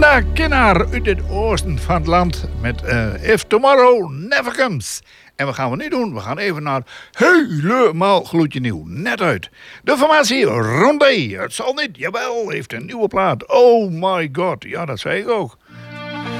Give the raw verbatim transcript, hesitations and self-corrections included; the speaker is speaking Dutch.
Linda Kinnaar uit het oosten van het land met uh, If Tomorrow Never Comes. En wat gaan we nu doen? We gaan even naar helemaal gloedje nieuw. Net uit. De formatie Rondé. Het zal niet. Jawel, heeft een nieuwe plaat. Oh my god. Ja, dat zei ik ook.